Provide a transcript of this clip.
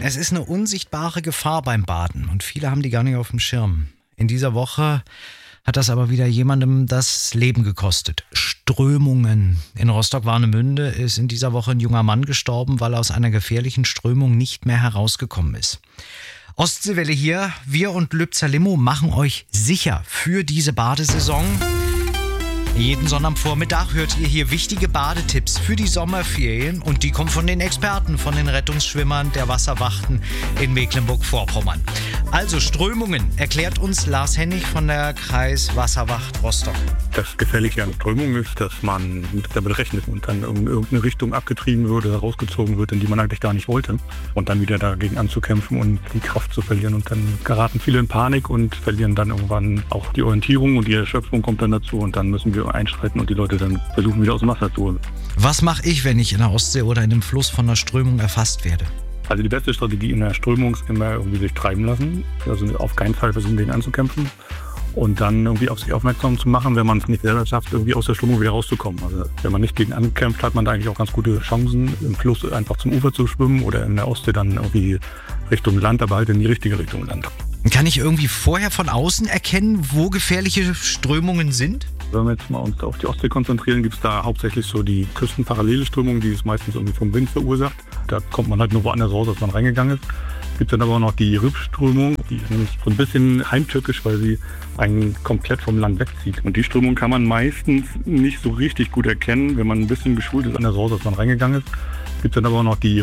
Es ist eine unsichtbare Gefahr beim Baden und viele haben die gar nicht auf dem Schirm. In dieser Woche hat das aber wieder jemandem das Leben gekostet. Strömungen. In Rostock-Warnemünde ist in dieser Woche ein junger Mann gestorben, weil er aus einer gefährlichen Strömung nicht mehr herausgekommen ist. Ostseewelle hier, wir und Lübzer Limo machen euch sicher für diese Badesaison. Jeden Sonnabendvormittag hört ihr hier wichtige Badetipps für die Sommerferien und die kommen von den Experten, von den Rettungsschwimmern der Wasserwachten in Mecklenburg-Vorpommern. Also Strömungen erklärt uns Lars Hennig von der Kreiswasserwacht Rostock. Das Gefährliche an Strömungen ist, dass man damit rechnet und dann in irgendeine Richtung abgetrieben wird oder rausgezogen wird, in die man eigentlich gar nicht wollte. Und dann wieder dagegen anzukämpfen und die Kraft zu verlieren. Und dann geraten viele in Panik und verlieren dann irgendwann auch die Orientierung und die Erschöpfung kommt dann dazu. Und dann müssen wir einschreiten und die Leute dann versuchen, wieder aus dem Wasser zu holen. Was mache ich, wenn ich in der Ostsee oder in einem Fluss von einer Strömung erfasst werde? Also die beste Strategie in der Strömung ist immer irgendwie sich treiben lassen. Also auf keinen Fall versuchen, gegen anzukämpfen. Und dann irgendwie auf sich aufmerksam zu machen, wenn man es nicht selber schafft, irgendwie aus der Strömung wieder rauszukommen. Also wenn man nicht gegen ankämpft, hat man da eigentlich auch ganz gute Chancen, im Fluss einfach zum Ufer zu schwimmen oder in der Ostsee dann irgendwie Richtung Land, aber halt in die richtige Richtung Land. Kann ich irgendwie vorher von außen erkennen, wo gefährliche Strömungen sind? Wenn wir jetzt mal uns auf die Ostsee konzentrieren, gibt es da hauptsächlich so die küstenparallele Strömung, die ist meistens irgendwie vom Wind verursacht. Da kommt man halt nur woanders raus, als man reingegangen ist. Es gibt dann aber auch noch die Rübströmung, die ist nämlich so ein bisschen heimtückisch, weil sie einen komplett vom Land wegzieht. Und die Strömung kann man meistens nicht so richtig gut erkennen, wenn man ein bisschen geschult ist, anders raus, als man reingegangen ist. Es gibt dann aber auch noch die